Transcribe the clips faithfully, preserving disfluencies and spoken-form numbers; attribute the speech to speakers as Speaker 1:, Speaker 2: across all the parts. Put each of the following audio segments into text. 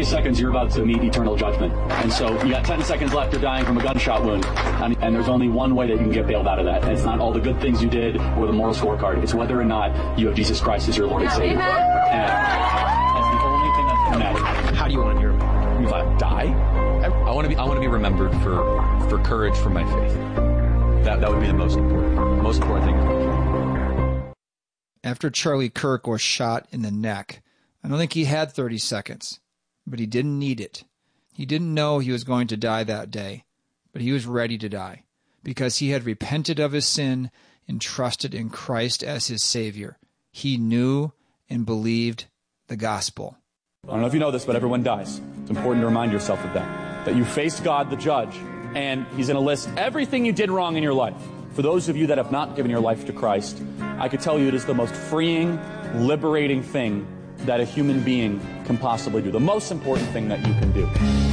Speaker 1: seconds, you're about to meet eternal judgment. And so you got ten seconds left, you're dying from a gunshot wound. And, and there's only one way that you can get bailed out of that. And it's not all the good things you did or the moral scorecard. It's whether or not you have Jesus Christ as your Lord and Savior. And that's the only thing that's going to matter.
Speaker 2: How do you want to be remembered? You want to die? I, I want to be. I want to be remembered for for courage for my faith. That that would be the most important most important thing.
Speaker 3: After Charlie Kirk was shot in the neck, I don't think he had thirty seconds, but he didn't need it. He didn't know he was going to die that day, but he was ready to die because he had repented of his sin and trusted in Christ as his Savior. He knew and believed the gospel.
Speaker 1: I don't know if you know this, but everyone dies. It's important to remind yourself of that. That you faced God, the judge, and he's going to list everything you did wrong in your life. For those of you that have not given your life to Christ, I could tell you it is the most freeing, liberating thing that a human being can possibly do. The most important thing that you can do.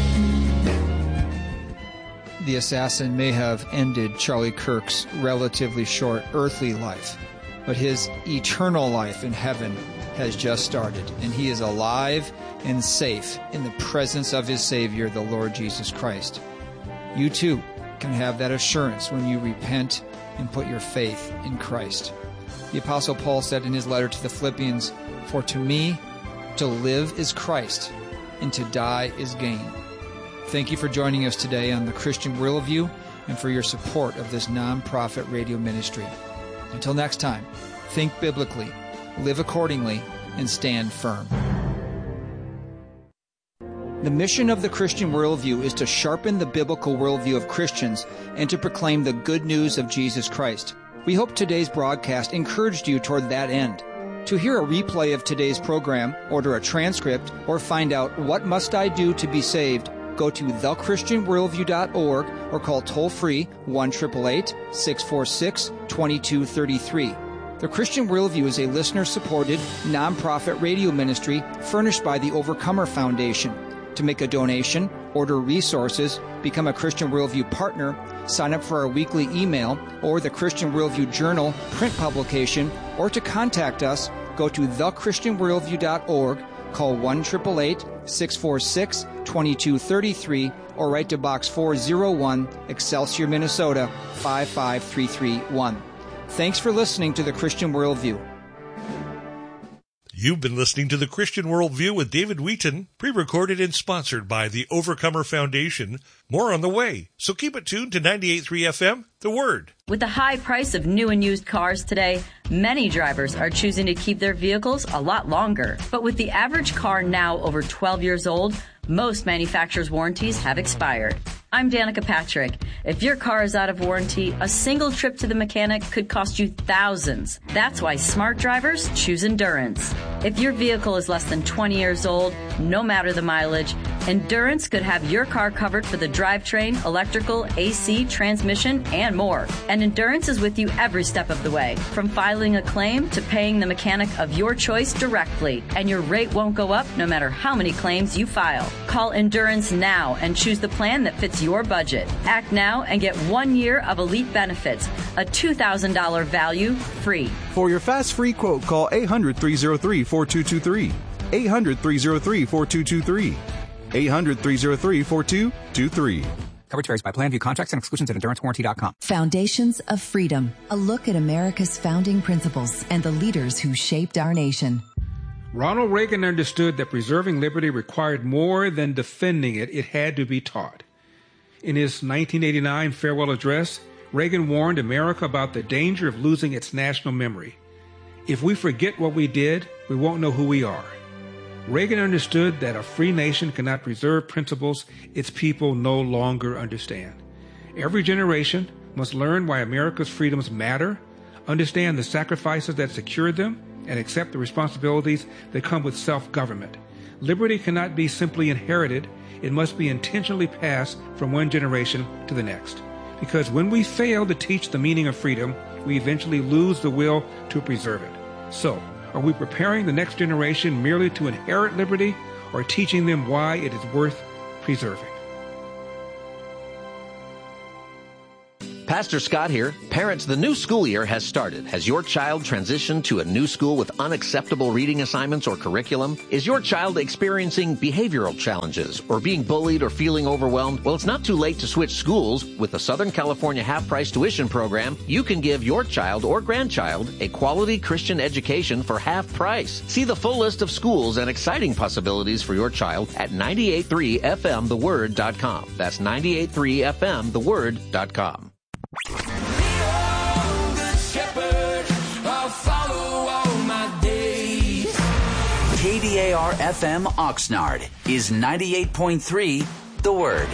Speaker 3: The assassin may have ended Charlie Kirk's relatively short earthly life, but his eternal life in heaven has just started, and he is alive and safe in the presence of his Savior, the Lord Jesus Christ. You too can have that assurance when you repent and put your faith in Christ. The Apostle Paul said in his letter to the Philippians, "For to me, to live is Christ, and to die is gain." Thank you for joining us today on the Christian Worldview and for your support of this nonprofit radio ministry. Until next time, think biblically, live accordingly, and stand firm. The mission of the Christian Worldview is to sharpen the biblical worldview of Christians and to proclaim the good news of Jesus Christ. We hope today's broadcast encouraged you toward that end. To hear a replay of today's program, order a transcript, or find out what must I do to be saved, go to the christian worldview dot org or call toll-free one eight eight eight, six four six, two two three three. The Christian Worldview is a listener-supported, nonprofit radio ministry furnished by the Overcomer Foundation. To make a donation, order resources, become a Christian Worldview partner, sign up for our weekly email or the Christian Worldview Journal print publication, or to contact us, go to the christian worldview dot org, call one eight eight eight, six four six, two two three three, or write to Box four oh one, Excelsior, Minnesota, five five three three one. Thanks for listening to the Christian Worldview.
Speaker 4: You've been listening to the Christian Worldview with David Wheaton, pre-recorded and sponsored by the Overcomer Foundation. More on the way, so keep it tuned to ninety-eight point three F M, The Word.
Speaker 5: With the high price of new and used cars today, many drivers are choosing to keep their vehicles a lot longer. But with the average car now over twelve years old, most manufacturers' warranties have expired. I'm Danica Patrick. If your car is out of warranty, a single trip to the mechanic could cost you thousands. That's why smart drivers choose Endurance. If your vehicle is less than twenty years old, no matter the mileage, Endurance could have your car covered for the drivetrain, electrical, A C, transmission, and more. And Endurance is with you every step of the way, from filing a claim to paying the mechanic of your choice directly. And your rate won't go up no matter how many claims you file. Call Endurance now and choose the plan that fits your budget. Act now and get one year of elite benefits, a two thousand dollars value free.
Speaker 6: For your fast free quote, call eight hundred, three oh three, four two two three. eight hundred, three oh three, four two two three. eight hundred, three oh three, four two two three.
Speaker 7: Coverage varies by plan. View contracts and exclusions at endurance warranty dot com.
Speaker 8: Foundations of Freedom. A look at America's founding principles and the leaders who shaped our nation.
Speaker 9: Ronald Reagan understood that preserving liberty required more than defending it. It had to be taught. In his nineteen eighty-nine farewell address, Reagan warned America about the danger of losing its national memory. If we forget what we did, we won't know who we are. Reagan understood that a free nation cannot preserve principles its people no longer understand. Every generation must learn why America's freedoms matter, understand the sacrifices that secured them, and accept the responsibilities that come with self-government. Liberty cannot be simply inherited. It must be intentionally passed from one generation to the next. Because when we fail to teach the meaning of freedom, we eventually lose the will to preserve it. So, are we preparing the next generation merely to inherit liberty, or teaching them why it is worth preserving?
Speaker 10: Pastor Scott here. Parents, the new school year has started. Has your child transitioned to a new school with unacceptable reading assignments or curriculum? Is your child experiencing behavioral challenges or being bullied or feeling overwhelmed? Well, it's not too late to switch schools. With the Southern California half-price tuition program, you can give your child or grandchild a quality Christian education for half price. See the full list of schools and exciting possibilities for your child at ninety-eight point three F M the word dot com. That's ninety-eight point three F M the word dot com.
Speaker 11: K D A R F M Oxnard is ninety-eight point three The Word.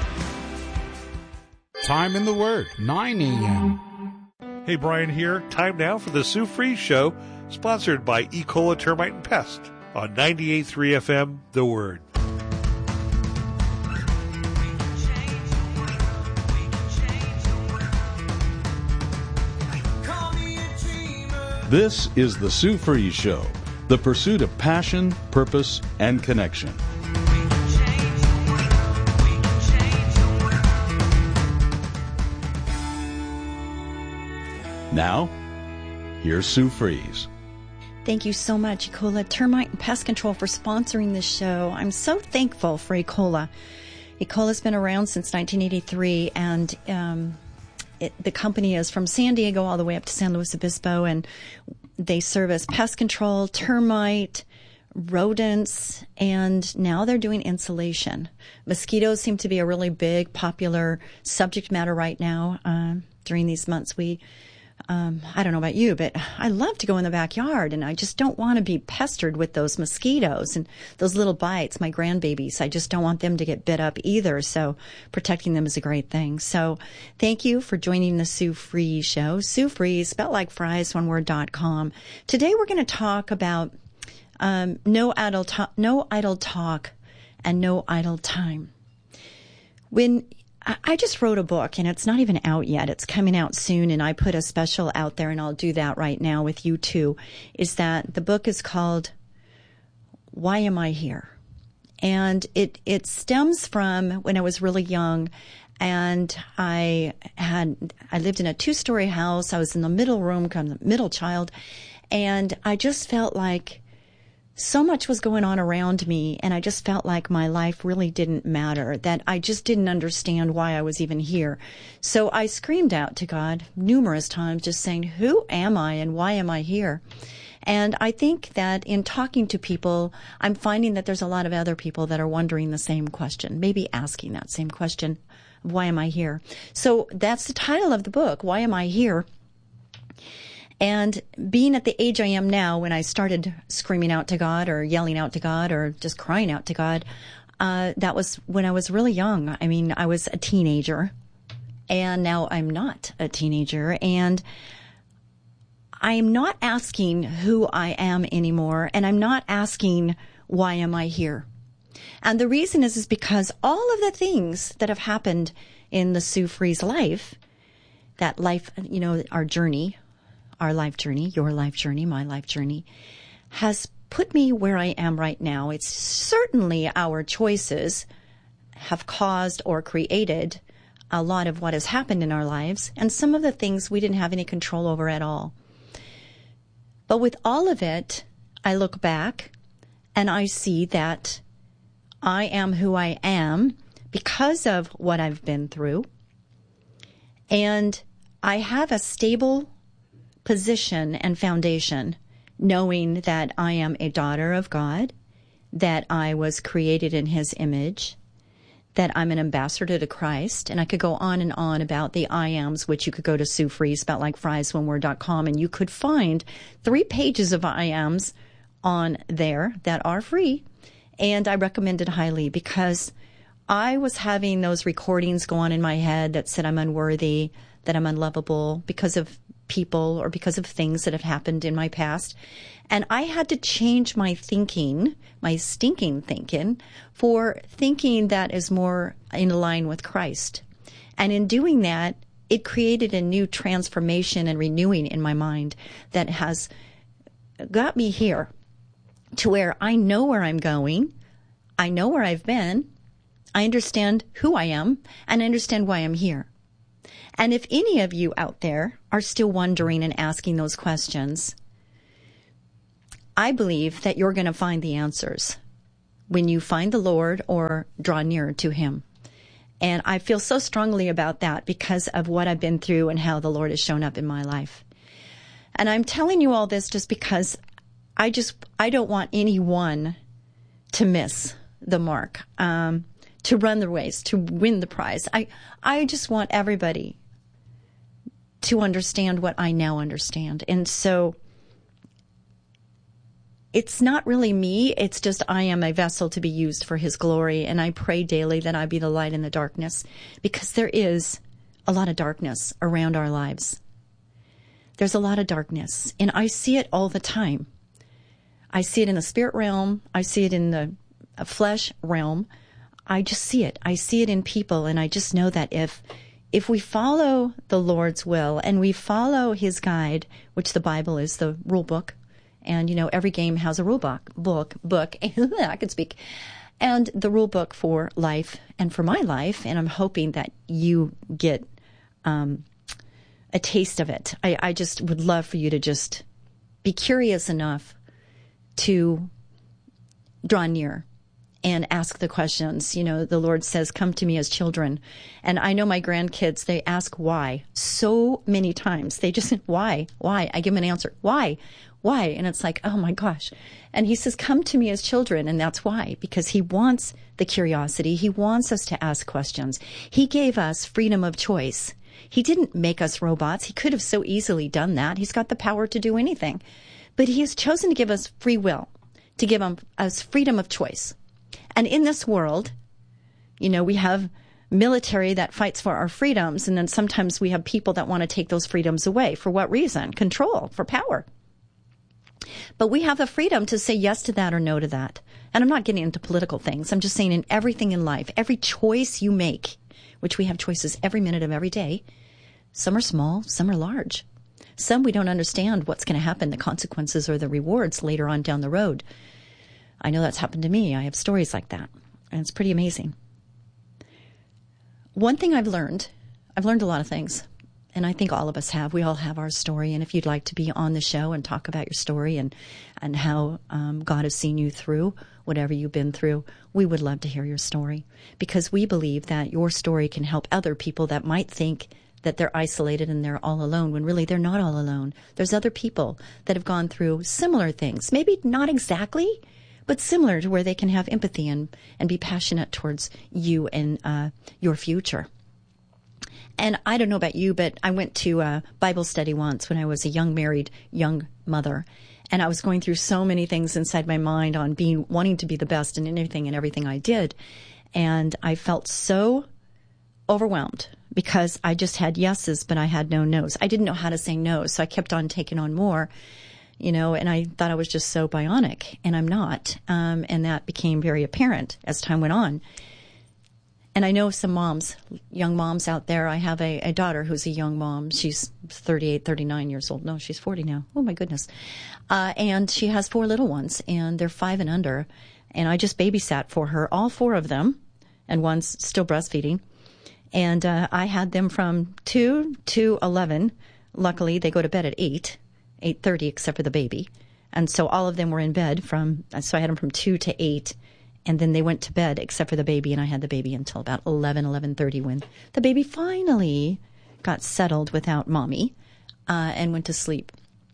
Speaker 12: Time in the Word, nine a.m.
Speaker 4: Hey, Brian here. Time now for the Sue Fries Show, sponsored by E. coli Termite and Pest on ninety-eight point three F M The Word.
Speaker 13: This is the Sue Fries Show, the pursuit of passion, purpose, and connection. Now, here's Sue Fries.
Speaker 14: Thank you so much, E. coli Termite and Pest Control, for sponsoring this show. I'm so thankful for E. coli. E. coli's been around since nineteen eighty-three, and um, It, the company is from San Diego all the way up to San Luis Obispo, and they service pest control, termite, rodents, and now they're doing insulation. Mosquitoes seem to be a really big, popular subject matter right now. Uh, during these months, we, um, I don't know about you, but I love to go in the backyard, and I just don't want to be pestered with those mosquitoes and those little bites, my grandbabies. I just don't want them to get bit up either, so protecting them is a great thing. So thank you for joining the Sue Fries Show. Sue Fries, spelled like fries, one word, dot com. Today we're going to talk about um, no idle to- no idle talk and no idle time. When I just wrote a book, and it's not even out yet. It's coming out soon, and I put a special out there, and I'll do that right now with you too, is that the book is called Why Am I Here? And it, it stems from when I was really young, and I had, I lived in a two-story house. I was in the middle room, kind of the middle child, and I just felt like so much was going on around me, and I just felt like my life really didn't matter, that I just didn't understand why I was even here. So I screamed out to God numerous times, just saying, who am I and why am I here? And I think that in talking to people, I'm finding that there's a lot of other people that are wondering the same question, maybe asking that same question, why am I here? So that's the title of the book, Why Am I Here? And being at the age I am now, when I started screaming out to God or yelling out to God or just crying out to God, uh, that was when I was really young. I mean, I was a teenager, and now I'm not a teenager. And I'm not asking who I am anymore, and I'm not asking why am I here. And the reason is, is because all of the things that have happened in the Sue Fries life, that life, you know, our journey, our life journey, your life journey, my life journey, has put me where I am right now. It's certainly our choices have caused or created a lot of what has happened in our lives, and some of the things we didn't have any control over at all. But with all of it, I look back and I see that I am who I am because of what I've been through, and I have a stable position and foundation, knowing that I am a daughter of God, that I was created in His image, that I'm an ambassador to Christ, and I could go on and on about the I ams, which you could go to Sue Fries, spelled like fries, one word, dot com, and you could find three pages of I ams on there that are free, and I recommend it highly because I was having those recordings go on in my head that said I'm unworthy, that I'm unlovable because of people or because of things that have happened in my past. And I had to change my thinking, my stinking thinking, for thinking that is more in line with Christ. And in doing that, it created a new transformation and renewing in my mind that has got me here to where I know where I'm going, I know where I've been, I understand who I am, and I understand why I'm here. And if any of you out there are still wondering and asking those questions, I believe that you're going to find the answers when you find the Lord or draw nearer to him. And I feel so strongly about that because of what I've been through and how the Lord has shown up in my life. And I'm telling you all this just because I just, I don't want anyone to miss the mark, um, to run the race, to win the prize. I, I just want everybody to understand what I now understand. And so it's not really me. It's just I am a vessel to be used for his glory. And I pray daily that I be the light in the darkness, because there is a lot of darkness around our lives. There's a lot of darkness, and I see it all the time. I see it in the spirit realm. I see it in the flesh realm. I just see it. I see it in people, and I just know that if if we follow the Lord's will and we follow his guide, which the Bible is the rule book, and, you know, every game has a rule book, book, book, I could speak, and the rule book for life and for my life, and I'm hoping that you get um, a taste of it. I, I just would love for you to just be curious enough to draw near and ask the questions. You know, the Lord says, come to me as children. And I know my grandkids, they ask why so many times. They just say, why? Why? I give them an answer. Why? Why? And it's like, oh my gosh. And he says, come to me as children. And that's why, because he wants the curiosity. He wants us to ask questions. He gave us freedom of choice. He didn't make us robots. He could have so easily done that. He's got the power to do anything. But he has chosen to give us free will, to give us freedom of choice. And in this world, you know, we have military that fights for our freedoms, and then sometimes we have people that want to take those freedoms away. For what reason? Control, for power. But we have the freedom to say yes to that or no to that. And I'm not getting into political things. I'm just saying in everything in life, every choice you make, which we have choices every minute of every day, some are small, some are large. Some we don't understand what's going to happen, the consequences or the rewards later on down the road. I know that's happened to me. I have stories like that, and it's pretty amazing. One thing I've learned, I've learned a lot of things, and I think all of us have. We all have our story, and if you'd like to be on the show and talk about your story and, and how um, God has seen you through whatever you've been through, we would love to hear your story, because we believe that your story can help other people that might think that they're isolated and they're all alone, when really they're not all alone. There's other people that have gone through similar things, maybe not exactly, but similar, to where they can have empathy and, and be passionate towards you and uh, your future. And I don't know about you, but I went to a Bible study once when I was a young married young mother, and I was going through so many things inside my mind on being wanting to be the best in anything and everything I did. And I felt so overwhelmed because I just had yeses, but I had no nos. I didn't know how to say no, so I kept on taking on more. You know, and I thought I was just so bionic, and I'm not. Um, and that became very apparent as time went on. And I know some moms, young moms out there. I have a, a daughter who's a young mom. She's thirty-eight, thirty-nine years old. No, she's forty now. Oh, my goodness. Uh, and she has four little ones, and they're five and under. And I just babysat for her, all four of them, and one's still breastfeeding. And uh, I had them from two to eleven. Luckily, they go to bed at eight. eight thirty, except for the baby. And so all of them were in bed from, so I had them from two to eight, and then they went to bed except for the baby, and I had the baby until about eleven, eleven thirty, when the baby finally got settled without mommy uh, and went to sleep.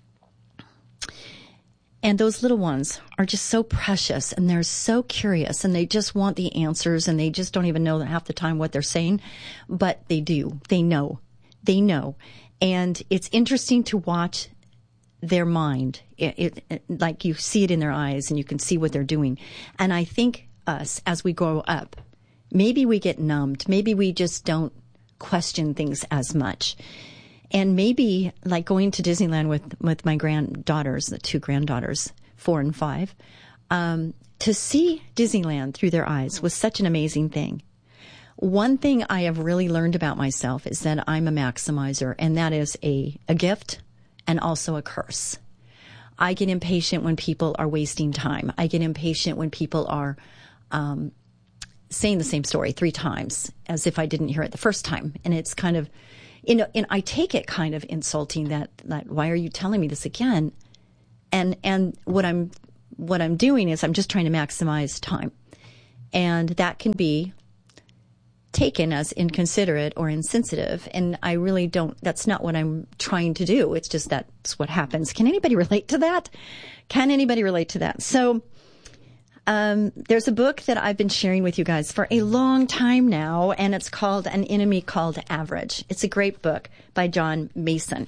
Speaker 14: And those little ones are just so precious, and they're so curious, and they just want the answers, and they just don't even know half the time what they're saying, but they do. They know. They know. And it's interesting to watch their mind. It, it, it, like you see it in their eyes, and you can see what they're doing. And I think us, as we grow up, maybe we get numbed. Maybe we just don't question things as much. And maybe like going to Disneyland with, with my granddaughters, the two granddaughters, four and five, um, to see Disneyland through their eyes was such an amazing thing. One thing I have really learned about myself is that I'm a maximizer, and that is a, a gift and also a curse. I get impatient when people are wasting time. I get impatient when people are um, saying the same story three times as if I didn't hear it the first time. And it's kind of, you know, and I take it kind of insulting that, that why are you telling me this again? And, and what I'm, what I'm doing is I'm just trying to maximize time. And that can be taken as inconsiderate or insensitive. And I really don't, that's not what I'm trying to do. It's just that's what happens. Can anybody relate to that? Can anybody relate to that? So, um, there's a book that I've been sharing with you guys for a long time now, and it's called An Enemy Called Average. It's a great book by John Mason.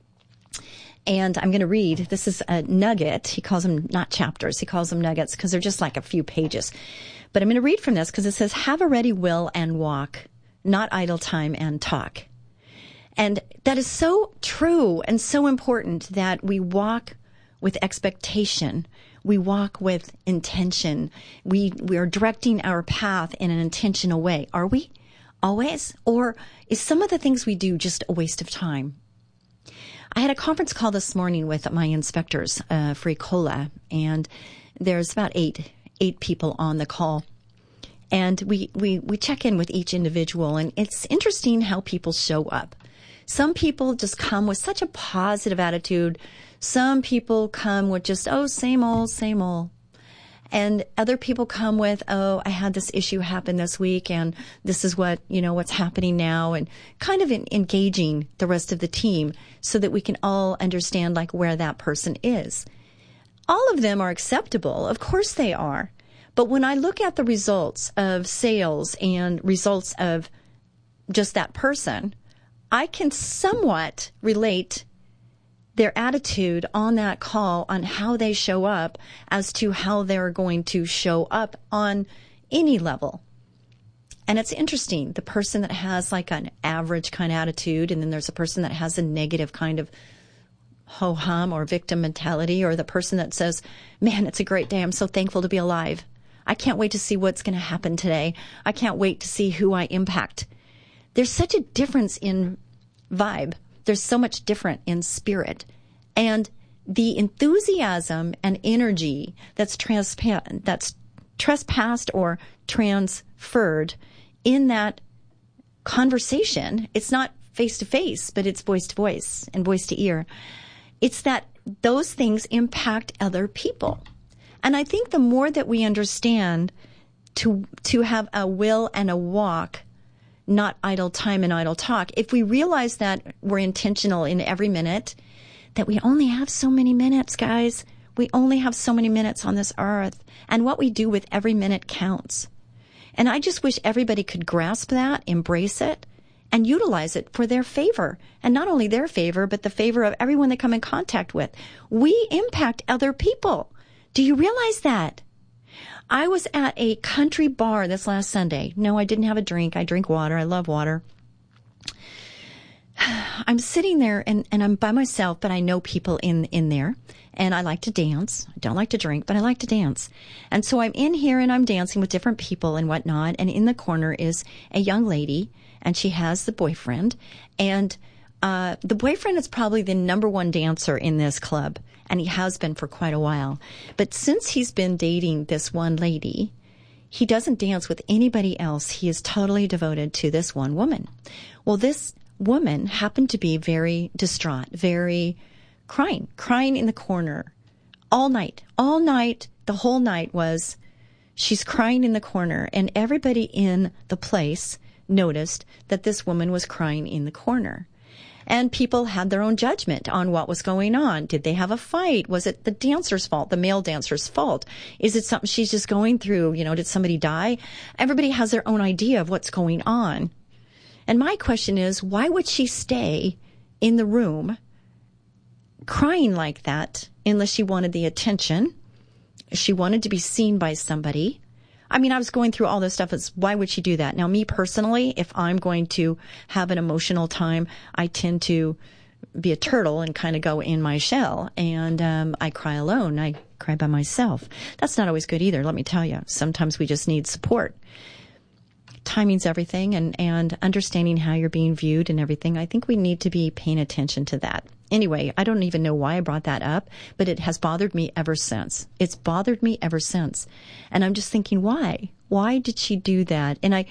Speaker 14: And I'm going to read, this is a nugget. He calls them not chapters. He calls them nuggets because they're just like a few pages. But I'm going to read from this because it says, have a ready will and walk, not idle time and talk. And that is so true and so important that we walk with expectation. We walk with intention. We, we are directing our path in an intentional way. Are we? Always? Or is some of the things we do just a waste of time? I had a conference call this morning with my inspectors uh, for E. coli, and there's about eight eight people on the call. And we, we, we check in with each individual, and it's interesting how people show up. Some people just come with such a positive attitude. Some people come with just, oh, same old, same old. And other people come with, oh, I had this issue happen this week, and this is what, you know, what's happening now, and kind of in, engaging the rest of the team so that we can all understand, like, where that person is. All of them are acceptable. Of course they are. But when I look at the results of sales and results of just that person, I can somewhat relate their attitude on that call on how they show up as to how they're going to show up on any level. And it's interesting, the person that has like an average kind of attitude, and then there's a person that has a negative kind of ho-hum or victim mentality, or the person that says, man, it's a great day. I'm so thankful to be alive. I can't wait to see what's going to happen today. I can't wait to see who I impact. There's such a difference in vibe. There's so much different in spirit. And the enthusiasm and energy that's transpa- that's trespassed or transferred in that conversation, it's not face to face, but it's voice to voice and voice to ear. It's that those things impact other people. And I think the more that we understand to to have a will and a walk, not idle time and idle talk, if we realize that we're intentional in every minute, that we only have so many minutes, guys. We only have so many minutes on this earth. And what we do with every minute counts. And I just wish everybody could grasp that, embrace it, and utilize it for their favor. And not only their favor, but the favor of everyone they come in contact with. We impact other people. Do you realize that? I was at a country bar this last Sunday. No, I didn't have a drink. I drink water. I love water. I'm sitting there and, and I'm by myself, but I know people in, in there. And I like to dance. I don't like to drink, but I like to dance. And so I'm in here and I'm dancing with different people and whatnot. And in the corner is a young lady, and she has the boyfriend. And uh, the boyfriend is probably the number one dancer in this club. And he has been for quite a while. But since he's been dating this one lady, he doesn't dance with anybody else. He is totally devoted to this one woman. Well, this woman happened to be very distraught, very crying, crying in the corner all night. All night, the whole night was, she's crying in the corner. And everybody in the place noticed that this woman was crying in the corner. And people had their own judgment on what was going on. Did they have a fight? Was it the dancer's fault, the male dancer's fault? Is it something she's just going through? You know, did somebody die? Everybody has their own idea of what's going on. And my question is, why would she stay in the room crying like that unless she wanted the attention? She wanted to be seen by somebody. I mean, I was going through all this stuff. As why would she do that? Now, me personally, if I'm going to have an emotional time, I tend to be a turtle and kind of go in my shell. And um, I cry alone. I cry by myself. That's not always good either, let me tell you. Sometimes we just need support. Timing's everything, and, and understanding how you're being viewed and everything. I think we need to be paying attention to that. Anyway, I don't even know why I brought that up, but it has bothered me ever since. It's bothered me ever since. And I'm just thinking, why? Why did she do that? And I,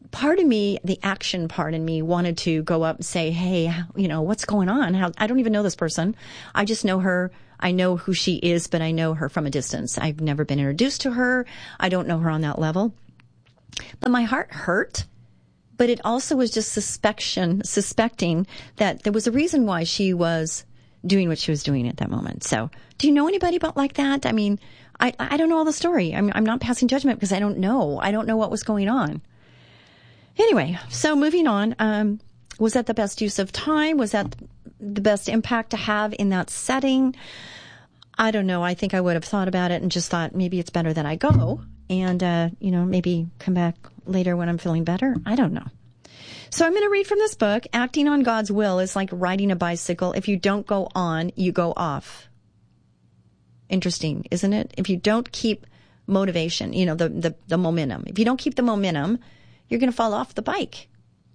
Speaker 14: part of me, the action part in me, wanted to go up and say, hey, you know, what's going on? How, I don't even know this person. I just know her. I know who she is, but I know her from a distance. I've never been introduced to her. I don't know her on that level. But my heart hurt. But it also was just suspicion, suspecting that there was a reason why she was doing what she was doing at that moment. So, do you know anybody about like that? I mean, I, I don't know all the story. I'm, I'm not passing judgment because I don't know. I don't know what was going on. Anyway, so moving on. Um, was that the best use of time? Was that the best impact to have in that setting? I don't know. I think I would have thought about it and just thought maybe it's better that I go and, uh, you know, maybe come back later when I'm feeling better. I don't know. So I'm going to read from this book. Acting on God's will is like riding a bicycle. If you don't go on, you go off. Interesting, isn't it? If you don't keep motivation, you know, the, the, the momentum. If you don't keep the momentum, you're going to fall off the bike.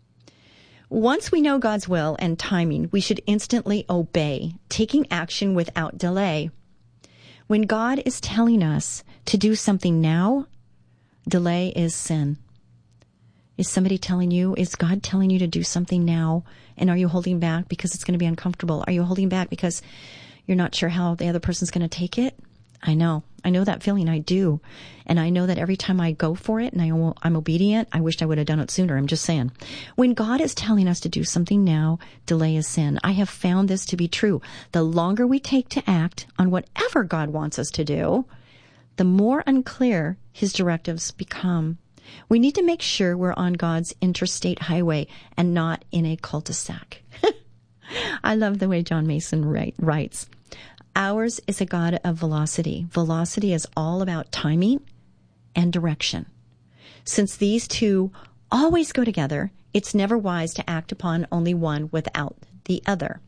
Speaker 14: Once we know God's will and timing, we should instantly obey, taking action without delay. When God is telling us to do something now, delay is sin. Is somebody telling you, is God telling you to do something now? And are you holding back because it's going to be uncomfortable? Are you holding back because you're not sure how the other person's going to take it? I know. I know that feeling. I do. And I know that every time I go for it and I, I'm obedient, I wished I would have done it sooner. I'm just saying. When God is telling us to do something now, delay is sin. I have found this to be true. The longer we take to act on whatever God wants us to do, the more unclear his directives become. We need to make sure we're on God's interstate highway and not in a cul-de-sac. I love the way John Mason write, writes. Ours is a God of velocity. Velocity is all about timing and direction. Since these two always go together, it's never wise to act upon only one without the other.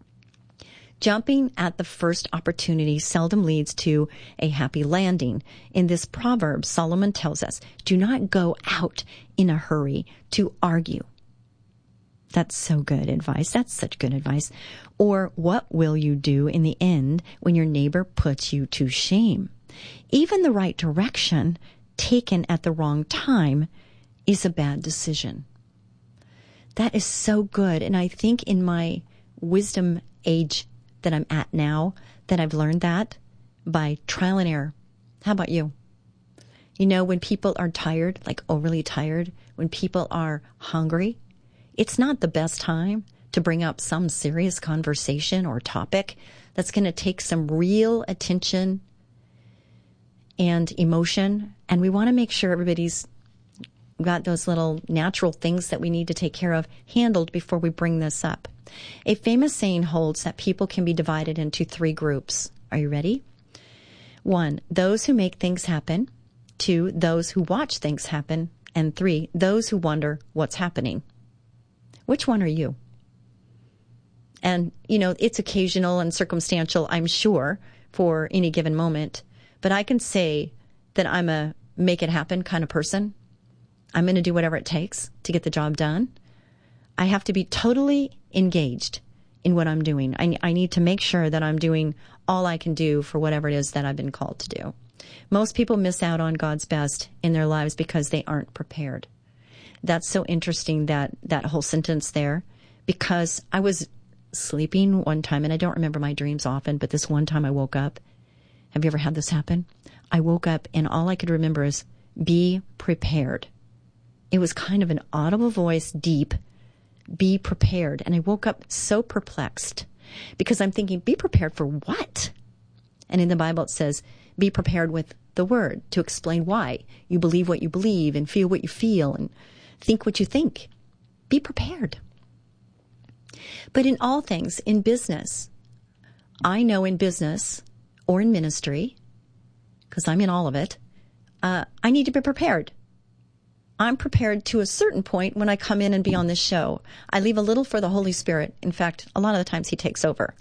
Speaker 14: Jumping at the first opportunity seldom leads to a happy landing. In this proverb, Solomon tells us, do not go out in a hurry to argue. That's so good advice. That's such good advice. Or what will you do in the end when your neighbor puts you to shame? Even the right direction taken at the wrong time is a bad decision. That is so good. And I think in my wisdom age that I'm at now, that I've learned that by trial and error. How about you? You know, when people are tired, like overly tired, when people are hungry, it's not the best time to bring up some serious conversation or topic that's going to take some real attention and emotion. And we want to make sure everybody's got those little natural things that we need to take care of handled before we bring this up. A famous saying holds that people can be divided into three groups. Are you ready? One, those who make things happen. Two, those who watch things happen. And three, those who wonder what's happening. Which one are you? And, you know, it's occasional and circumstantial, I'm sure, for any given moment. But I can say that I'm a make it happen kind of person. I'm going to do whatever it takes to get the job done. I have to be totally engaged in what I'm doing. I, I need to make sure that I'm doing all I can do for whatever it is that I've been called to do. Most people miss out on God's best in their lives because they aren't prepared. That's so interesting, that, that whole sentence there, because I was sleeping one time, and I don't remember my dreams often, but this one time I woke up. Have you ever had this happen? I woke up and all I could remember is be prepared. It was kind of an audible voice, deep, be prepared. And I woke up so perplexed because I'm thinking, be prepared for what? And in the Bible it says, be prepared with the word to explain why. You believe what you believe and feel what you feel and think what you think. Be prepared. But in all things, in business, I know in business or in ministry, because I'm in all of it, uh, I need to be prepared. I'm prepared to a certain point when I come in and be on this show. I leave a little for the Holy Spirit. In fact, a lot of the times he takes over.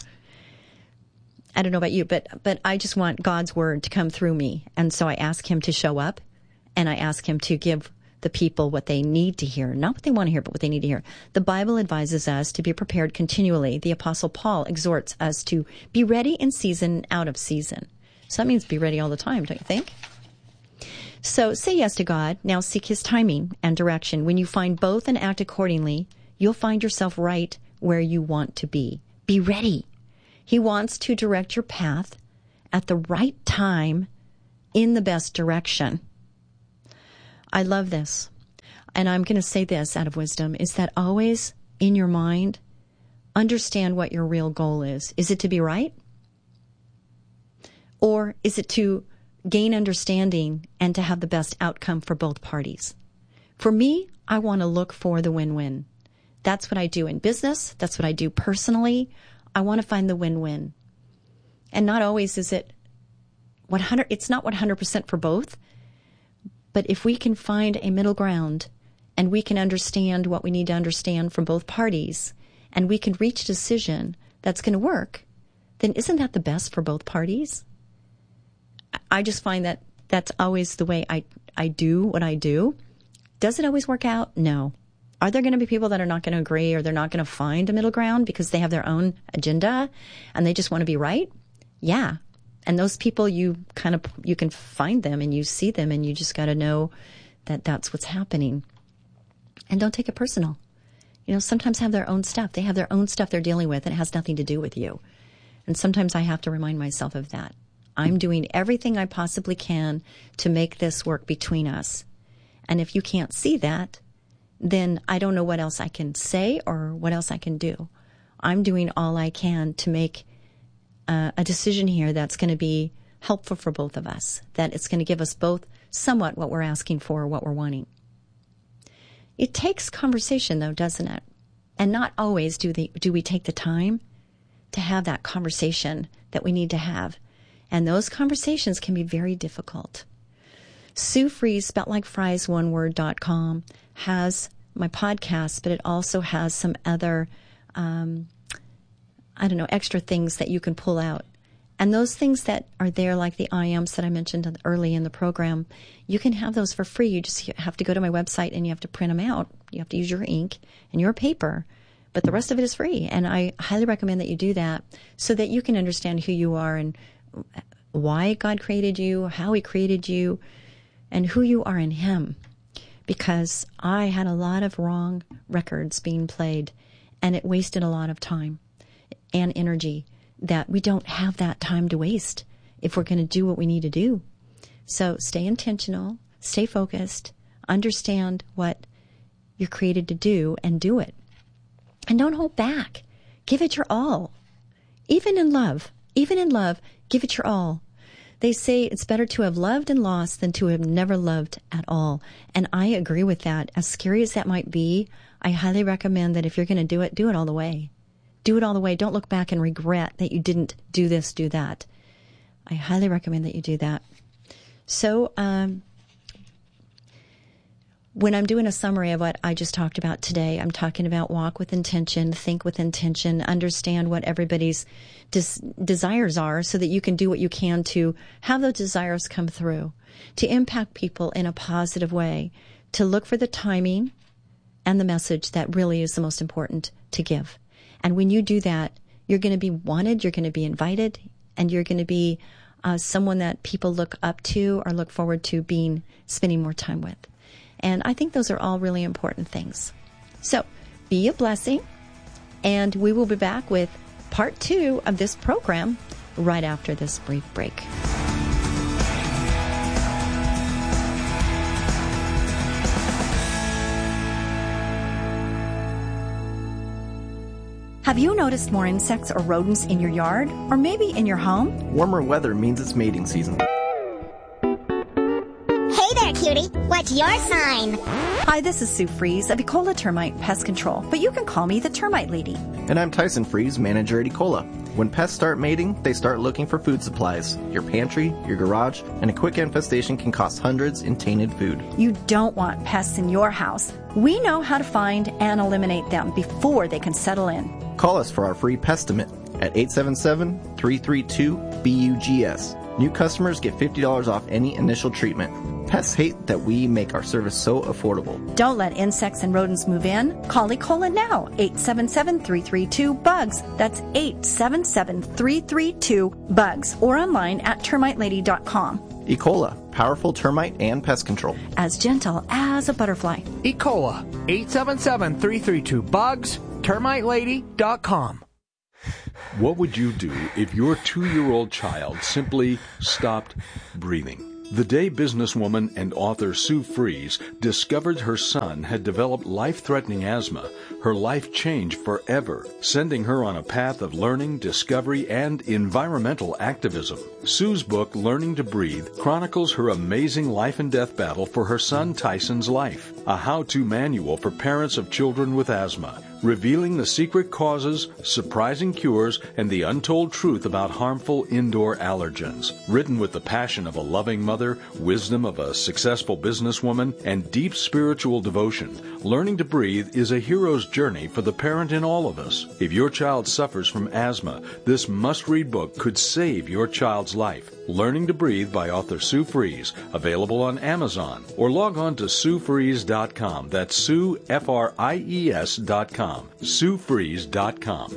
Speaker 14: I don't know about you, but but I just want God's word to come through me. And so I ask him to show up, and I ask him to give the people what they need to hear. Not what they want to hear, but what they need to hear. The Bible advises us to be prepared continually. The Apostle Paul exhorts us to be ready in season, out of season. So that means be ready all the time, don't you think? So say yes to God. Now seek His timing and direction. When you find both and act accordingly, you'll find yourself right where you want to be. Be ready. He wants to direct your path at the right time in the best direction. I love this. And I'm going to say this out of wisdom, is that always in your mind, understand what your real goal is. Is it to be right? Or is it to gain understanding and to have the best outcome for both parties? For me, I want to look for the win-win. That's what I do in business. That's what I do personally. I want to find the win-win. And not always is it one hundred, it's not one hundred percent for both. But if we can find a middle ground and we can understand what we need to understand from both parties and we can reach a decision that's going to work, then isn't that the best for both parties? I just find that that's always the way I, I do what I do. Does it always work out? No. Are there going to be people that are not going to agree or they're not going to find a middle ground because they have their own agenda and they just want to be right? Yeah. And those people, you kind of, you can find them and you see them and you just got to know that that's what's happening. And don't take it personal. You know, sometimes have their own stuff. They have their own stuff they're dealing with and it has nothing to do with you. And sometimes I have to remind myself of that. I'm doing everything I possibly can to make this work between us. And if you can't see that, then I don't know what else I can say or what else I can do. I'm doing all I can to make uh, a decision here that's going to be helpful for both of us, that it's going to give us both somewhat what we're asking for or what we're wanting. It takes conversation, though, doesn't it? And not always do, the, do we take the time to have that conversation that we need to have. And those conversations can be very difficult. Sue Fries, spelt like fries, one word, dot com, has my podcast, but it also has some other, um, I don't know, extra things that you can pull out. And those things that are there, like the I Ams that I mentioned early in the program, you can have those for free. You just have to go to my website and you have to print them out. You have to use your ink and your paper. But the rest of it is free. And I highly recommend that you do that so that you can understand who you are and why God created you, how He created you, and who you are in Him. Because I had a lot of wrong records being played, and it wasted a lot of time and energy that we don't have that time to waste if we're going to do what we need to do. So stay intentional, stay focused, understand what you're created to do, and do it. And don't hold back. Give it your all. Even in love, even in love, give it your all. They say it's better to have loved and lost than to have never loved at all. And I agree with that. As scary as that might be, I highly recommend that if you're going to do it, do it all the way. Do it all the way. Don't look back and regret that you didn't do this, do that. I highly recommend that you do that. So, um, when I'm doing a summary of what I just talked about today, I'm talking about walk with intention, think with intention, understand what everybody's des- desires are so that you can do what you can to have those desires come through, to impact people in a positive way, to look for the timing and the message that really is the most important to give. And when you do that, you're going to be wanted, you're going to be invited, and you're going to be uh, someone that people look up to or look forward to being, spending more time with. And I think those are all really important things. So be a blessing, and we will be back with part two of this program right after this brief break.
Speaker 15: Have you noticed more insects or rodents in your yard, or maybe in your home?
Speaker 16: Warmer weather means it's mating season.
Speaker 17: Cutie, what's your sign?
Speaker 15: Hi, this is Sue Fries of Ecola Termite Pest Control, but you can call me the Termite Lady.
Speaker 16: And I'm Tyson Fries, manager at Ecola. When pests start mating, they start looking for food supplies. Your pantry, your garage, and a quick infestation can cost hundreds in tainted food.
Speaker 15: You don't want pests in your house. We know how to find and eliminate them before they can settle in.
Speaker 16: Call us for our free Pestimate at eight seven seven, three three two, B U G S. New customers get fifty dollars off any initial treatment. Pests hate that we make our service so affordable.
Speaker 15: Don't let insects and rodents move in. Call Ecola now, eight seven seven, three three two, B U G S. That's eight seven seven, three three two, B U G S. Or online at termite lady dot com.
Speaker 16: E. cola, powerful termite and pest control.
Speaker 15: As gentle as a butterfly.
Speaker 18: E. cola, eight seven seven, three three two, bugs, termite lady dot com.
Speaker 13: What would you do if your two-year-old child simply stopped breathing? The day businesswoman and author Sue Fries discovered her son had developed life-threatening asthma, her life changed forever, sending her on a path of learning, discovery, and environmental activism. Sue's book, Learning to Breathe, chronicles her amazing life and death battle for her son Tyson's life, a how-to manual for parents of children with asthma, revealing the secret causes, surprising cures, and the untold truth about harmful indoor allergens. Written with the passion of a loving mother, wisdom of a successful businesswoman, and deep spiritual devotion, Learning to Breathe is a hero's journey for the parent in all of us. If your child suffers from asthma, this must-read book could save your child's life. Learning to Breathe by author Sue Fries, available on Amazon, or log on to sue fries dot com. That's Sue, F R I E S dot com. sue fries dot com.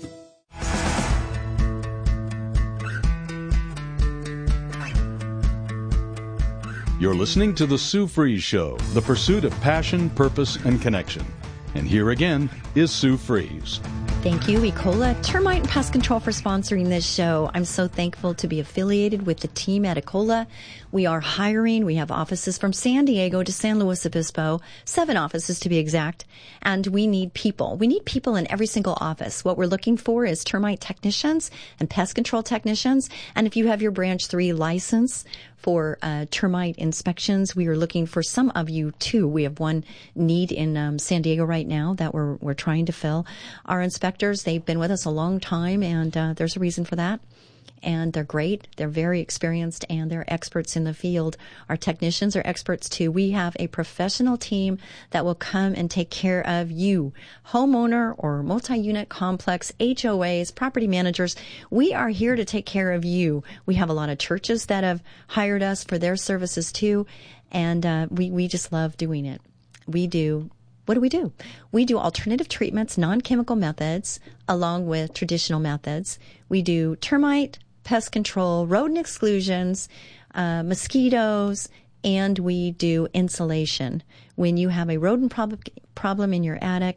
Speaker 13: You're listening to The Sue Fries Show, the pursuit of passion, purpose, and connection. And here again is Sue Fries.
Speaker 14: Thank you, E. cola, Termite and Pest Control, for sponsoring this show. I'm so thankful to be affiliated with the team at E. cola. We are hiring. We have offices from San Diego to San Luis Obispo, seven offices to be exact, and we need people. We need people in every single office. What we're looking for is termite technicians and pest control technicians, and if you have your Branch three license for uh, termite inspections, we are looking for some of you too. We have one need in um, San Diego right now that we're we're trying to fill. Our inspectors, they've been with us a long time, and uh, there's a reason for that. And they're great. They're very experienced, and they're experts in the field. Our technicians are experts too. We have a professional team that will come and take care of you, homeowner or multi-unit complex, H O As, property managers. We are here to take care of you. We have a lot of churches that have hired us for their services too, and uh, we, we just love doing it. We do. What do we do? We do alternative treatments, non-chemical methods, along with traditional methods. We do termite, pest control, rodent exclusions, uh, mosquitoes, and we do insulation. When you have a rodent prob- problem in your attic,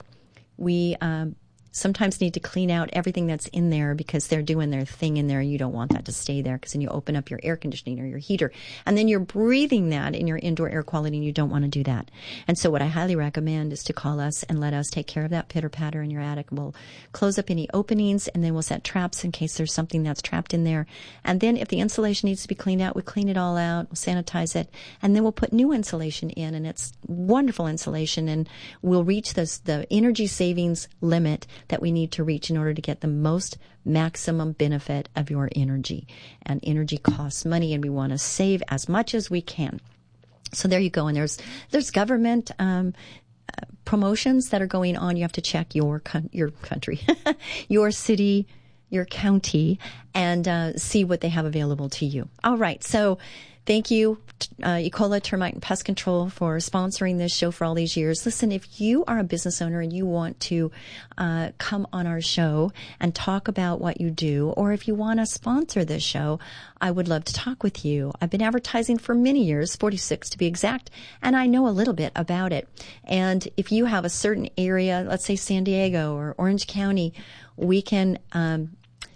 Speaker 14: we um, sometimes need to clean out everything that's in there because they're doing their thing in there. You don't want that to stay there because then you open up your air conditioning or your heater, and then you're breathing that in your indoor air quality, and you don't want to do that. And so what I highly recommend is to call us and let us take care of that pitter-patter in your attic. We'll close up any openings, and then we'll set traps in case there's something that's trapped in there. And then if the insulation needs to be cleaned out, we clean it all out, we'll sanitize it, and then we'll put new insulation in, and it's wonderful insulation, and we'll reach this, the energy savings limit that we need to reach in order to get the most maximum benefit of your energy. And energy costs money, and we want to save as much as we can. So there you go. And there's there's government um, uh, promotions that are going on. You have to check your con- your country, your city, your county, and uh, see what they have available to you. All right. So thank you, uh, E. cola, Termite and Pest Control, for sponsoring this show for all these years. Listen, if you are a business owner and you want to uh, come on our show and talk about what you do, or if you want to sponsor this show, I would love to talk with you. I've been advertising for many years, forty-six to be exact, and I know a little bit about it. And if you have a certain area, let's say San Diego or Orange County, we can um,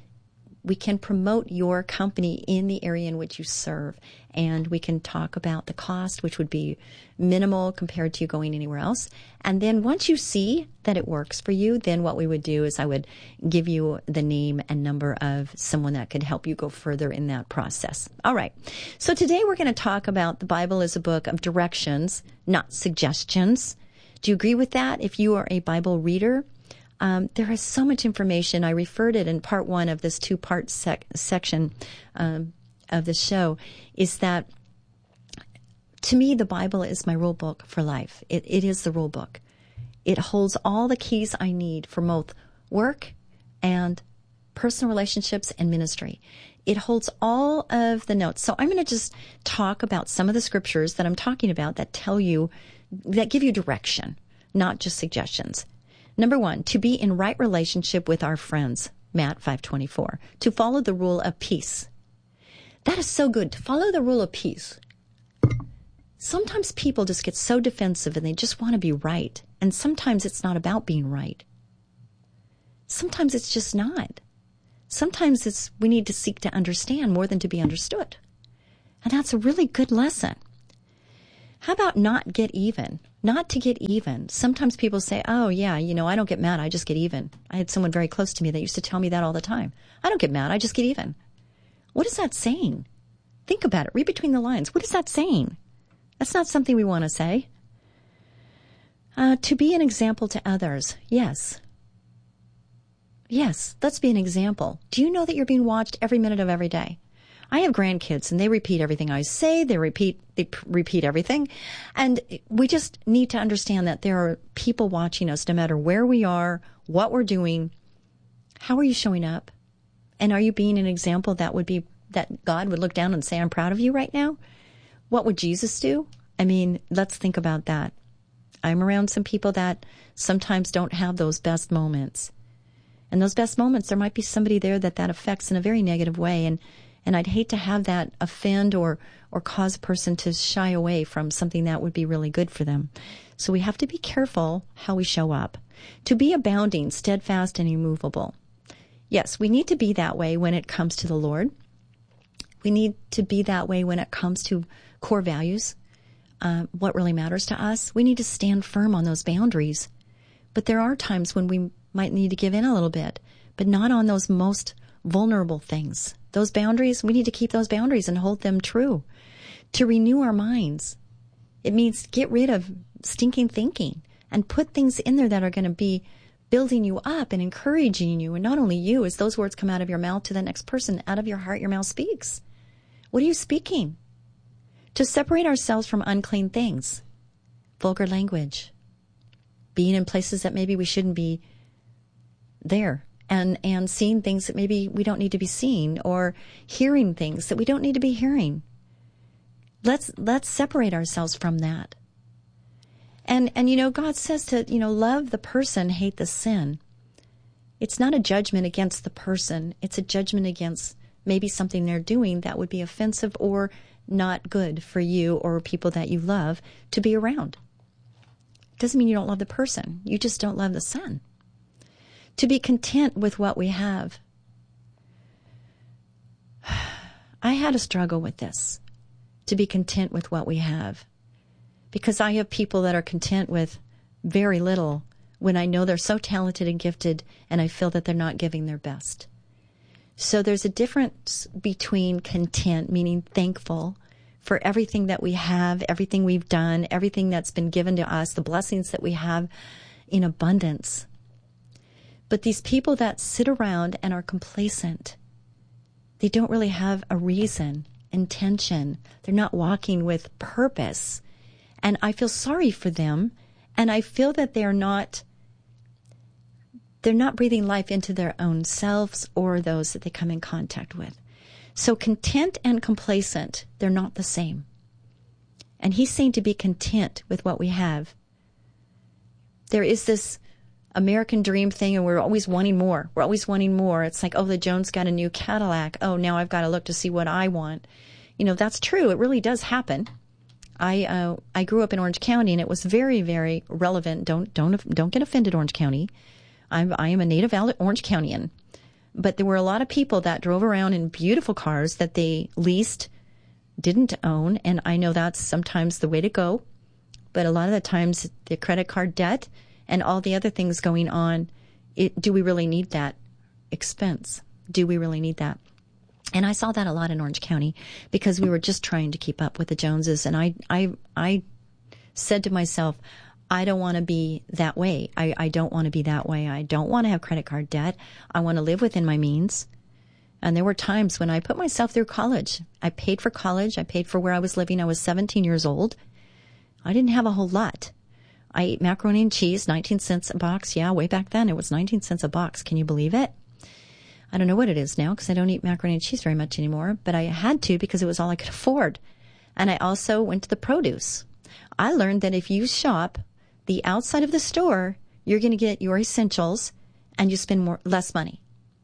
Speaker 14: we can promote your company in the area in which you serve. And we can talk about the cost, which would be minimal compared to you going anywhere else. And then once you see that it works for you, then what we would do is I would give you the name and number of someone that could help you go further in that process. All right. So today we're going to talk about the Bible as a book of directions, not suggestions. Do you agree with that? If you are a Bible reader, Um, there is so much information. I referred it in part one of this two-part sec- section um, of the show, is that to me, the Bible is my rule book for life. It, it is the rule book. It holds all the keys I need for both work and personal relationships and ministry. It holds all of the notes. So I'm going to just talk about some of the scriptures that I'm talking about that tell you, that give you direction, not just suggestions. Number one, to be in right relationship with our friends, Matt five twenty-four. To follow the rule of peace. That is so good, to follow the rule of peace. Sometimes people just get so defensive and they just want to be right. And sometimes it's not about being right. Sometimes it's just not. Sometimes it's we need to seek to understand more than to be understood. And that's a really good lesson. How about not get even? Not to get even. Sometimes people say, oh, yeah, you know, I don't get mad. I just get even. I had someone very close to me that used to tell me that all the time. I don't get mad. I just get even. What is that saying? Think about it. Read between the lines. What is that saying? That's not something we want to say. Uh, to be an example to others. Yes. Yes, let's be an example. Do you know that you're being watched every minute of every day? I have grandkids, and they repeat everything I say. They repeat they p- repeat everything. And we just need to understand that there are people watching us no matter where we are, what we're doing. How are you showing up? And are you being an example that would be that God would look down and say, I'm proud of you right now? What would Jesus do? I mean, let's think about that. I'm around some people that sometimes don't have those best moments. And those best moments, there might be somebody there that that affects in a very negative way. And And I'd hate to have that offend or, or cause a person to shy away from something that would be really good for them. So we have to be careful how we show up. To be abounding, steadfast, and immovable. Yes, we need to be that way when it comes to the Lord. We need to be that way when it comes to core values, uh, what really matters to us. We need to stand firm on those boundaries. But there are times when we might need to give in a little bit, but not on those most vulnerable things. Those boundaries, we need to keep those boundaries and hold them true. To renew our minds, it means get rid of stinking thinking and put things in there that are going to be building you up and encouraging you. And not only you, as those words come out of your mouth to the next person, out of your heart, your mouth speaks. What are you speaking? To separate ourselves from unclean things, vulgar language, being in places that maybe we shouldn't be there. And and seeing things that maybe we don't need to be seeing, or hearing things that we don't need to be hearing. Let's let's separate ourselves from that. And and you know, God says to, you know, love the person, hate the sin. It's not a judgment against the person. It's a judgment against maybe something they're doing that would be offensive or not good for you or people that you love to be around. Doesn't mean you don't love the person. You just don't love the sin. To be content with what we have. I had a struggle with this, to be content with what we have. Because I have people that are content with very little when I know they're so talented and gifted and I feel that they're not giving their best. So there's a difference between content, meaning thankful for everything that we have, everything we've done, everything that's been given to us, the blessings that we have in abundance. But these people that sit around and are complacent, they don't really have a reason, intention. They're not walking with purpose. And I feel sorry for them. And I feel that they're not, they're not breathing life into their own selves or those that they come in contact with. So content and complacent, they're not the same. And he's saying to be content with what we have. There is this American dream thing, and we're always wanting more. We're always wanting more. It's like, oh, the Jones got a new Cadillac. Oh, now I've got to look to see what I want. You know, that's true. It really does happen. I uh, I grew up in Orange County, and it was very, very relevant. Don't don't don't get offended, Orange County. I'm I am a native Orange Countyan, but there were a lot of people that drove around in beautiful cars that they leased, didn't own, and I know that's sometimes the way to go. But a lot of the times, the credit card debt and all the other things going on, it, do we really need that expense? Do we really need that? And I saw that a lot in Orange County because we were just trying to keep up with the Joneses. And I, I, I said to myself, I don't want to be that way. I, I don't want to be that way. I don't want to have credit card debt. I want to live within my means. And there were times when I put myself through college. I paid for college. I paid for where I was living. I was seventeen years old. I didn't have a whole lot. I ate macaroni and cheese, nineteen cents a box. Yeah, way back then it was nineteen cents a box. Can you believe it? I don't know what it is now because I don't eat macaroni and cheese very much anymore, but I had to because it was all I could afford. And I also went to the produce. I learned that if you shop the outside of the store, you're going to get your essentials and you spend more less money.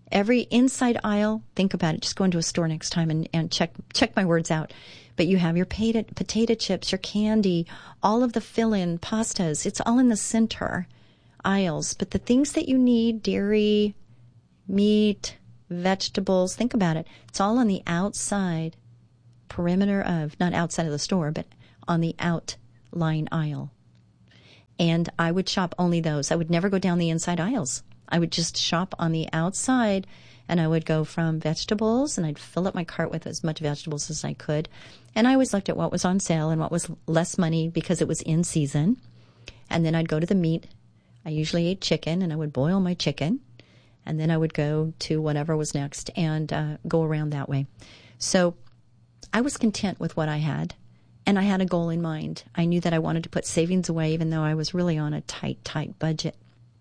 Speaker 14: Every inside aisle, think about it. Just go into a store next time and, and check check my words out. But you have your potato, potato chips, your candy, all of the fill-in pastas. It's all in the center aisles. But the things that you need, dairy, meat, vegetables, think about it. It's all on the outside perimeter of, not outside of the store, but on the outline aisle. And I would shop only those. I would never go down the inside aisles. I would just shop on the outside, and I would go from vegetables, and I'd fill up my cart with as much vegetables as I could. And I always looked at what was on sale and what was less money because it was in season. And then I'd go to the meat. I usually ate chicken, and I would boil my chicken. And then I would go to whatever was next and uh, go around that way. So I was content with what I had, and I had a goal in mind. I knew that I wanted to put savings away, even though I was really on a tight, tight budget.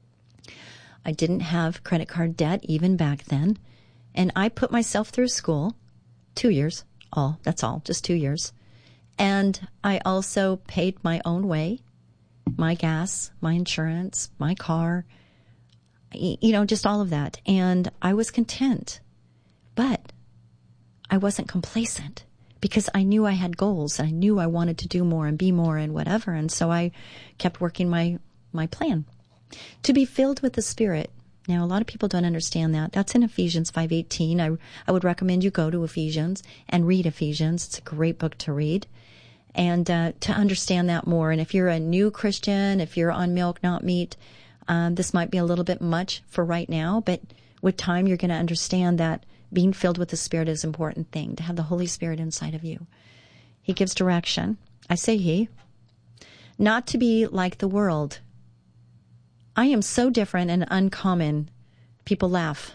Speaker 14: I didn't have credit card debt even back then. And I put myself through school, two years, all, that's all, just two years. And I also paid my own way, my gas, my insurance, my car, you know, just all of that. And I was content. But I wasn't complacent because I knew I had goals. I knew I wanted to do more and be more and whatever. And so I kept working my, my plan. To be filled with the Spirit. Now, a lot of people don't understand that. That's in Ephesians five eighteen. I, I would recommend you go to Ephesians and read Ephesians. It's a great book to read and uh, to understand that more. And if you're a new Christian, if you're on milk, not meat, um, this might be a little bit much for right now. But with time, you're going to understand that being filled with the Spirit is an important thing, to have the Holy Spirit inside of you. He gives direction. I say he. Not to be like the world. I am so different and uncommon. People laugh.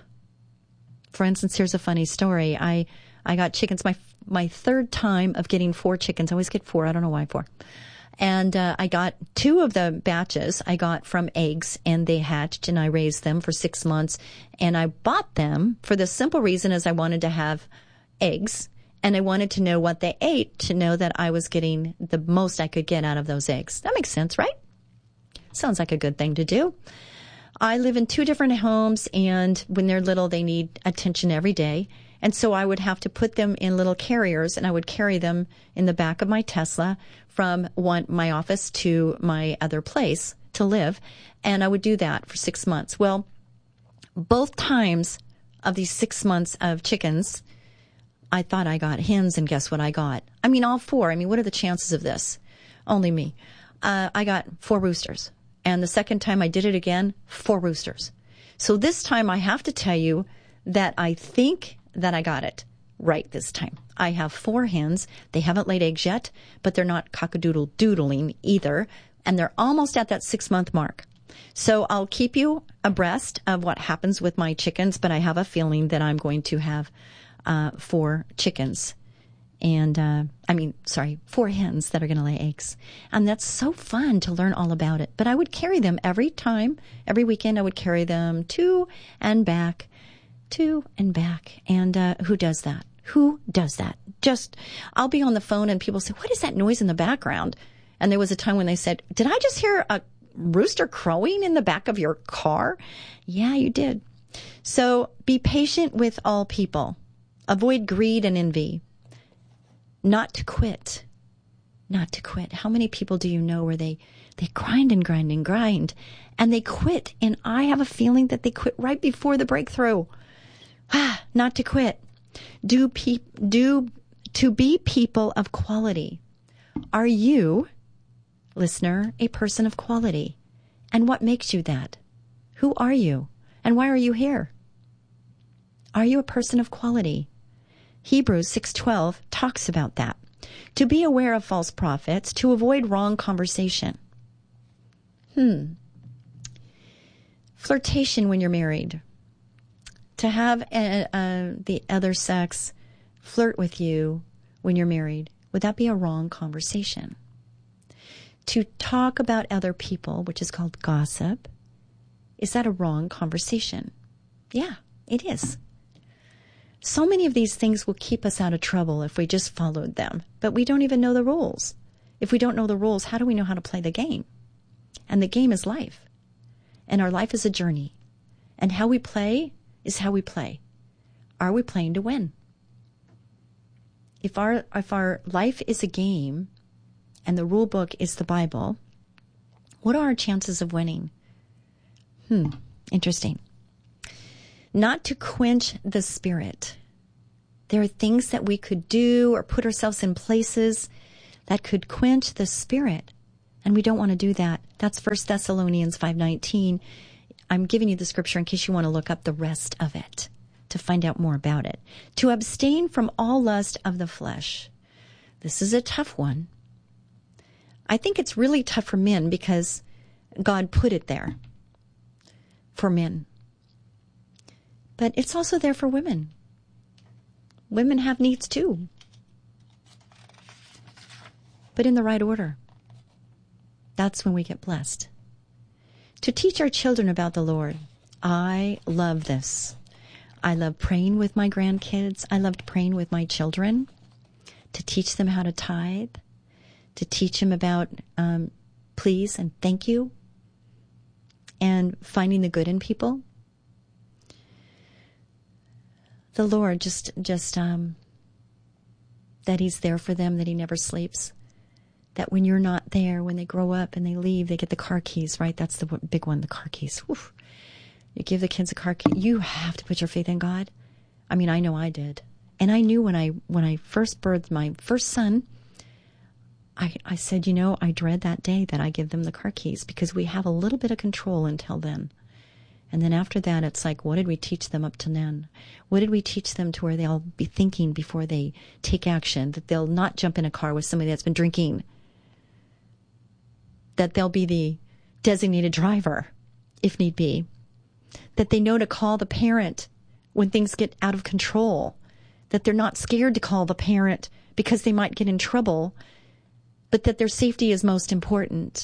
Speaker 14: For instance, here's a funny story. I, I got chickens. My my third time of getting four chickens. I always get four. I don't know why four. And uh, I got two of the batches I got from eggs, and they hatched, and I raised them for six months. And I bought them for the simple reason is I wanted to have eggs, and I wanted to know what they ate to know that I was getting the most I could get out of those eggs. That makes sense, right? Sounds like a good thing to do. I live in two different homes, and when they're little, they need attention every day. And so I would have to put them in little carriers, and I would carry them in the back of my Tesla from one my office to my other place to live. And I would do that for six months. Well, both times of these six months of chickens, I thought I got hens, and guess what I got? I mean, all four. I mean, what are the chances of this? Only me. Uh, I got four roosters. And the second time I did it again, four roosters. So this time I have to tell you that I think that I got it right this time. I have four hens. They haven't laid eggs yet, but they're not cock-a-doodle-doodling either. And they're almost at that six-month mark. So I'll keep you abreast of what happens with my chickens, but I have a feeling that I'm going to have uh, four chickens. And, uh, I mean, sorry, four hens that are going to lay eggs. And that's so fun to learn all about it. But I would carry them every time, every weekend I would carry them to and back, to and back. And uh, who does that? Who does that? Just, I'll be on the phone and people say, what is that noise in the background? And there was a time when they said, did I just hear a rooster crowing in the back of your car? Yeah, you did. So be patient with all people. Avoid greed and envy. Not to quit. Not to quit. How many people do you know where they, they grind and grind and grind and they quit? And I have a feeling that they quit right before the breakthrough. Ah, not to quit. Do pe- do to be people of quality. Are you, listener, a person of quality? And what makes you that? Who are you? And why are you here? Are you a person of quality? Hebrews six twelve talks about that. To be aware of false prophets, to avoid wrong conversation. Hmm. Flirtation when you're married. To have a, a, the other sex flirt with you when you're married. Would that be a wrong conversation? To talk about other people, which is called gossip. Is that a wrong conversation? Yeah, it is. So many of these things will keep us out of trouble if we just followed them. But we don't even know the rules. If we don't know the rules, how do we know how to play the game? And the game is life. And our life is a journey. And how we play is how we play. Are we playing to win? If our if our life is a game and the rule book is the Bible, what are our chances of winning? Hmm, interesting. Not to quench the spirit. There are things that we could do or put ourselves in places that could quench the spirit, and we don't want to do that. That's First Thessalonians five nineteen. I'm giving you the scripture in case you want to look up the rest of it to find out more about it. To abstain from all lust of the flesh. This is a tough one. I think it's really tough for men because God put it there for men. But it's also there for women. Women have needs too. But in the right order. That's when we get blessed. To teach our children about the Lord. I love this. I love praying with my grandkids. I loved praying with my children. To teach them how to tithe. To teach them about um, please and thank you. And finding the good in people. The Lord, just, just um, that He's there for them, that He never sleeps. That when you're not there, when they grow up and they leave, they get the car keys, right? That's the big one, the car keys. Whew. You give the kids a car key. You have to put your faith in God. I mean, I know I did. And I knew when I when I first birthed my first son, I, I said, you know, I dread that day that I give them the car keys because we have a little bit of control until then. And then after that, it's like, what did we teach them up to then? What did we teach them to where they'll be thinking before they take action, that they'll not jump in a car with somebody that's been drinking, that they'll be the designated driver, if need be, that they know to call the parent when things get out of control, that they're not scared to call the parent because they might get in trouble, but that their safety is most important.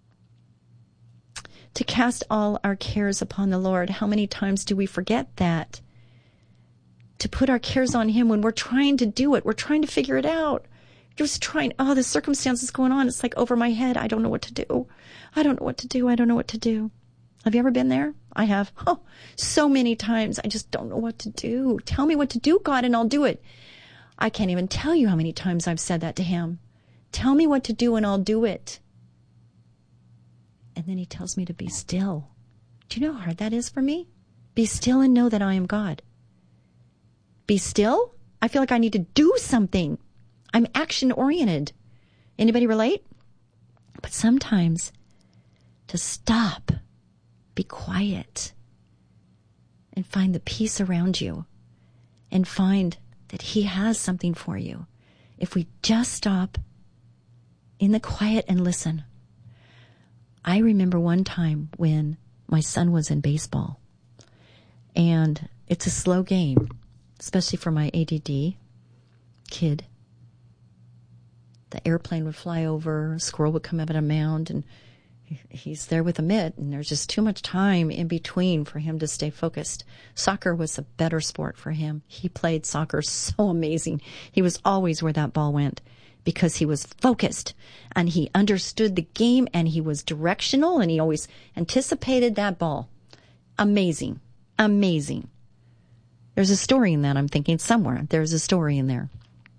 Speaker 14: To cast all our cares upon the Lord. How many times do we forget that? To put our cares on Him when we're trying to do it. We're trying to figure it out. Just trying, oh, the circumstances going on. It's like over my head. I don't know what to do. I don't know what to do. I don't know what to do. Have you ever been there? I have. Oh, so many times. I just don't know what to do. Tell me what to do, God, and I'll do it. I can't even tell you how many times I've said that to Him. Tell me what to do and I'll do it. And then He tells me to be still. Do you know how hard that is for me? Be still and know that I am God. Be still? I feel like I need to do something. I'm action-oriented. Anybody relate? But sometimes to stop, be quiet, and find the peace around you, and find that He has something for you. If we just stop in the quiet and listen. I remember one time when my son was in baseball, and it's a slow game, especially for my A D D kid. The airplane would fly over, a squirrel would come up at a mound, and he's there with a mitt, and there's just too much time in between for him to stay focused. Soccer was a better sport for him. He played soccer so amazing. He was always where that ball went because he was focused, and he understood the game, and he was directional, and he always anticipated that ball. Amazing. Amazing. There's a story in that, I'm thinking, somewhere. There's a story in there.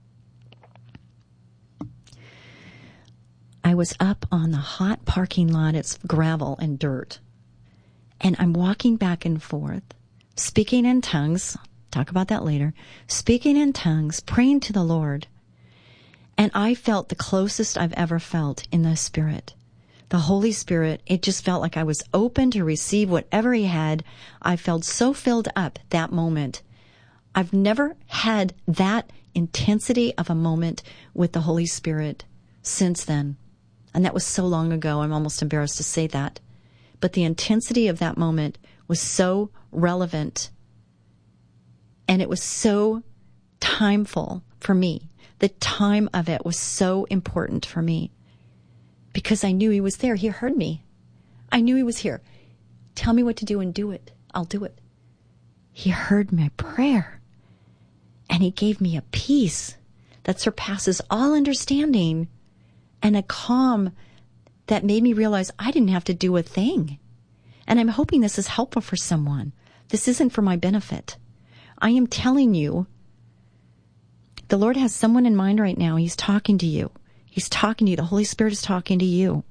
Speaker 14: I was up on the hot parking lot. It's gravel and dirt. And I'm walking back and forth, speaking in tongues. Talk about that later. Speaking in tongues, praying to the Lord. And I felt the closest I've ever felt in the Spirit. The Holy Spirit, it just felt like I was open to receive whatever He had. I felt so filled up that moment. I've never had that intensity of a moment with the Holy Spirit since then. And that was so long ago, I'm almost embarrassed to say that. But the intensity of that moment was so relevant. And it was so timeful for me. The time of it was so important for me. Because I knew He was there. He heard me. I knew He was here. Tell me what to do and do it. I'll do it. He heard my prayer. And He gave me a peace that surpasses all understanding. And a calm that made me realize I didn't have to do a thing. And I'm hoping this is helpful for someone. This isn't for my benefit. I am telling you, the Lord has someone in mind right now. He's talking to you. He's talking to you. The Holy Spirit is talking to you.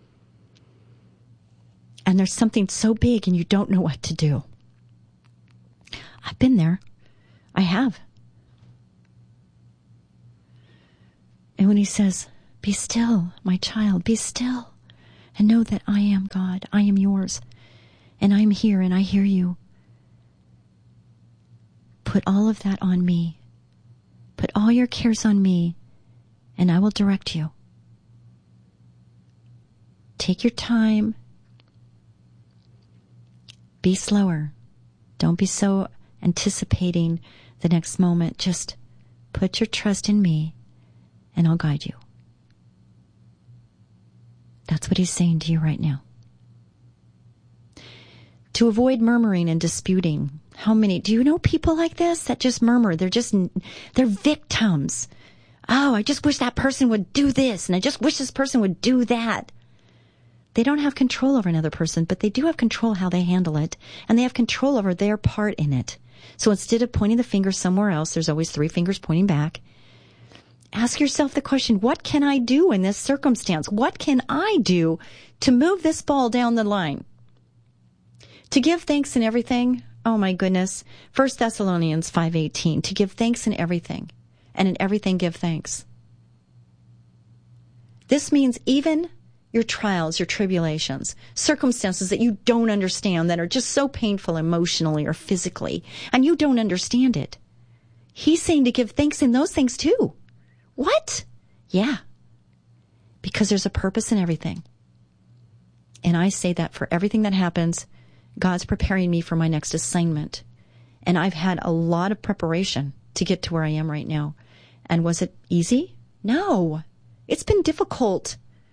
Speaker 14: And there's something so big and you don't know what to do. I've been there. I have. And when he says, be still, my child, be still, and know that I am God. I am yours. And I'm here and I hear you. Put all of that on me. Put all your cares on me, and I will direct you. Take your time. Be slower. Don't be so anticipating the next moment. Just put your trust in me, and I'll guide you. That's what he's saying to you right now. To avoid murmuring and disputing. How many, do you know people like this that just murmur? They're just, they're victims. Oh, I just wish that person would do this, and I just wish this person would do that. They don't have control over another person, but they do have control how they handle it, and they have control over their part in it. So instead of pointing the finger somewhere else, there's always three fingers pointing back. Ask yourself the question, what can I do in this circumstance? What can I do to move this ball down the line? To give thanks in everything. Oh my goodness. First Thessalonians five eighteen, to give thanks in everything, and in everything give thanks. This means even your trials, your tribulations, circumstances that you don't understand, that are just so painful emotionally or physically, and you don't understand it. He's saying to give thanks in those things too. What? Yeah. Because there's a purpose in everything. And I say that for everything that happens, God's preparing me for my next assignment. And I've had a lot of preparation to get to where I am right now. And was it easy? No. It's been difficult.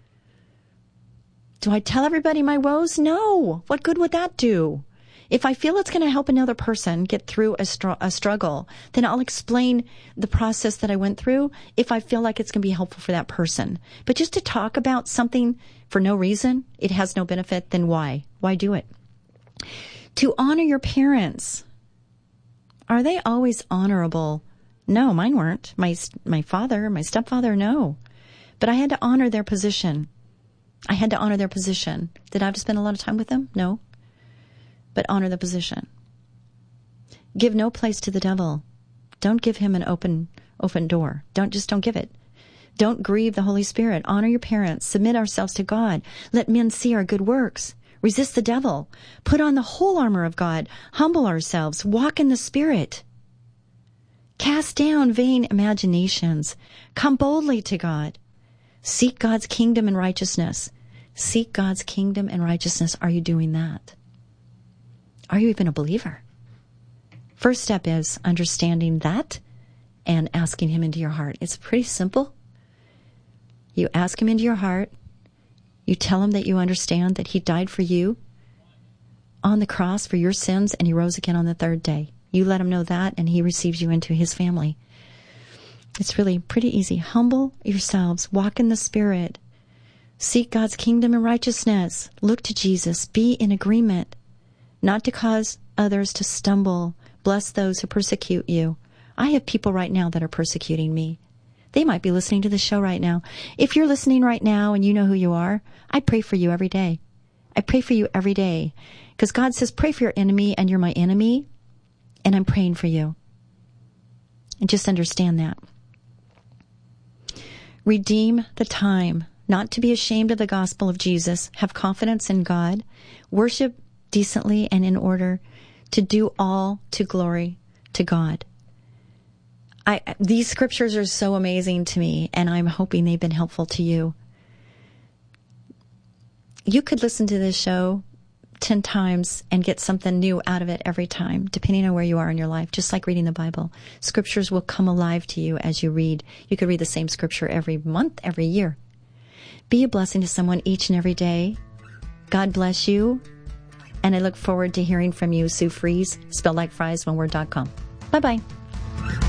Speaker 14: Do I tell everybody my woes? No. What good would that do? If I feel it's going to help another person get through a, str- a struggle, then I'll explain the process that I went through if I feel like it's going to be helpful for that person. But just to talk about something for no reason, it has no benefit, then why? Why do it? To honor your parents. Are they always honorable? No, mine weren't. My my father, my stepfather, no. But I had to honor their position. I had to honor their position. Did I have to spend a lot of time with them? No. But honor the position. Give no place to the devil. Don't give him an open open door. Don't just don't give it. Don't grieve the Holy Spirit. Honor your parents. Submit ourselves to God. Let men see our good works. Resist the devil. Put on the whole armor of God. Humble ourselves. Walk in the Spirit. Cast down vain imaginations. Come boldly to God. Seek God's kingdom and righteousness. Seek God's kingdom and righteousness. Are you doing that? Are you even a believer? First step is understanding that and asking him into your heart. It's pretty simple. You ask him into your heart. You tell him that you understand that he died for you on the cross for your sins and he rose again on the third day. You let him know that and he receives you into his family. It's really pretty easy. Humble yourselves. Walk in the Spirit. Seek God's kingdom and righteousness. Look to Jesus. Be in agreement. Not to cause others to stumble. Bless those who persecute you. I have people right now that are persecuting me. They might be listening to the show right now. If you're listening right now and you know who you are, I pray for you every day. I pray for you every day. Because God says, pray for your enemy and you're my enemy. And I'm praying for you. And just understand that. Redeem the time. Not to be ashamed of the gospel of Jesus. Have confidence in God. Worship decently and in order. To do all to glory to God. I, these scriptures are so amazing to me, and I'm hoping they've been helpful to you. You could listen to this show ten times and get something new out of it every time, depending on where you are in your life, just like reading the Bible. Scriptures will come alive to you as you read. You could read the same scripture every month, every year. Be a blessing to someone each and every day. God bless you, and I look forward to hearing from you, Sue Fries, spelled like fries, one word dot com. Bye-bye.